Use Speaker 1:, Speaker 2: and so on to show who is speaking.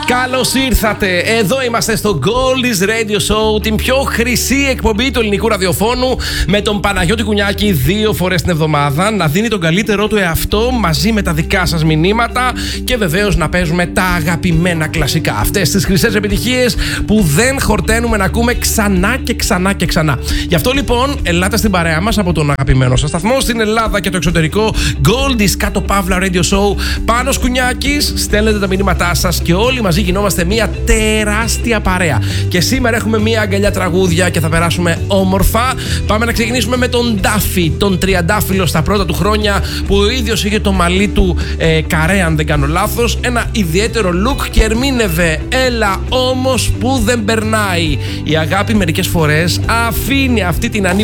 Speaker 1: Καλώς ήρθατε. Εδώ είμαστε στο Goldie's Radio Show, την πιο χρυσή εκπομπή του ελληνικού ραδιοφώνου, με τον Παναγιώτη Κουνιάκη 2 φορές την εβδομάδα να δίνει τον καλύτερό του εαυτό μαζί με τα δικά σας μηνύματα και βεβαίως να παίζουμε τα αγαπημένα κλασικά. Αυτές τις χρυσές επιτυχίες που δεν χορταίνουμε να ακούμε ξανά και ξανά και ξανά. Γι' αυτό λοιπόν ελάτε στην παρέα μας από τον αγαπημένο σας σταθμό στην Ελλάδα και το εξωτερικό, Goldie's κάτω παύλα Radio Show. Πάνος Κουνιάκης, στέλνετε τα μηνύματά σας και όλοι μαζί γινόμαστε μια τεράστια παρέα. Και σήμερα έχουμε μια αγκαλιά τραγούδια και θα περάσουμε όμορφα. Πάμε να ξεκινήσουμε με τον Ντάφι, τον τριαντάφυλλο στα πρώτα του χρόνια, που ο ίδιος είχε το μαλλί του καρέ, αν δεν κάνω λάθος, ένα ιδιαίτερο look και ερμήνευε «Έλα όμως που δεν περνάει». Η αγάπη μερικές φορές αφήνει αυτή την